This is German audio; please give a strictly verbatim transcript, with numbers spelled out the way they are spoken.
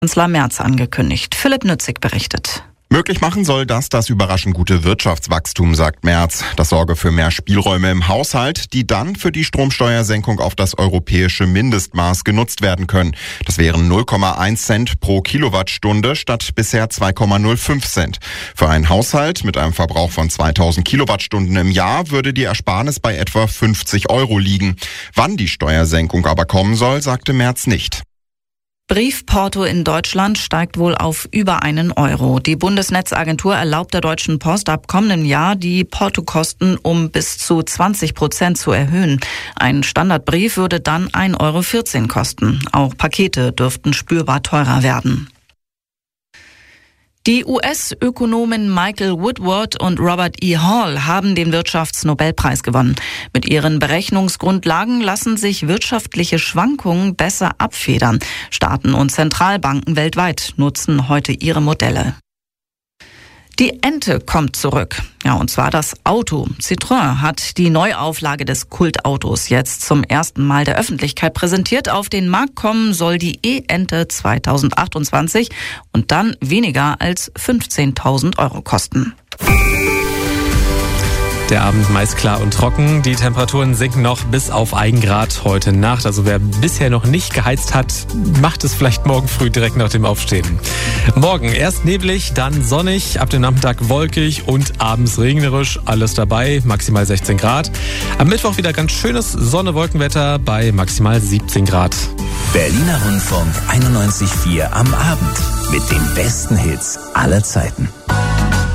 Kanzler Merz angekündigt. Philipp Nützig berichtet. Möglich machen soll das das überraschend gute Wirtschaftswachstum, sagt Merz. Das sorge für mehr Spielräume im Haushalt, die dann für die Stromsteuersenkung auf das europäische Mindestmaß genutzt werden können. Das wären null Komma eins Cent pro Kilowattstunde statt bisher zwei Komma null fünf Cent. Für einen Haushalt mit einem Verbrauch von zweitausend Kilowattstunden im Jahr würde die Ersparnis bei etwa fünfzig Euro liegen. Wann die Steuersenkung aber kommen soll, sagte Merz nicht. Briefporto in Deutschland steigt wohl auf über einen Euro. Die Bundesnetzagentur erlaubt der Deutschen Post ab kommendem Jahr, die Portokosten um bis zu zwanzig Prozent zu erhöhen. Ein Standardbrief würde dann ein Euro vierzehn kosten. Auch Pakete dürften spürbar teurer werden. Die U S-Ökonomen Michael Woodward und Robert E. Hall haben den Wirtschaftsnobelpreis gewonnen. Mit ihren Berechnungsgrundlagen lassen sich wirtschaftliche Schwankungen besser abfedern. Staaten und Zentralbanken weltweit nutzen heute ihre Modelle. Die Ente kommt zurück. Ja, und zwar das Auto. Citroën hat die Neuauflage des Kultautos jetzt zum ersten Mal der Öffentlichkeit präsentiert. Auf den Markt kommen soll die E-Ente zweitausendachtundzwanzig und dann weniger als fünfzehntausend Euro kosten. Der Abend meist klar und trocken. Die Temperaturen sinken noch bis auf ein Grad heute Nacht. Also wer bisher noch nicht geheizt hat, macht es vielleicht morgen früh direkt nach dem Aufstehen. Morgen erst neblig, dann sonnig, ab dem Nachmittag wolkig und abends regnerisch. Alles dabei, maximal sechzehn Grad. Am Mittwoch wieder ganz schönes Sonne-Wolkenwetter bei maximal siebzehn Grad. Berliner Rundfunk einundneunzig Komma vier am Abend mit den besten Hits aller Zeiten.